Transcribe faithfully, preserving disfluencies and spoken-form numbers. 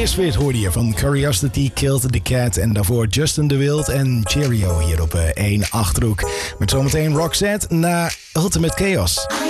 Misfit hoorde je van Curiosity Killed the Cat. En daarvoor Justin de Wild en Cheerio hier op één Achterhoek. Met zometeen Roxette na Ultimate Chaos.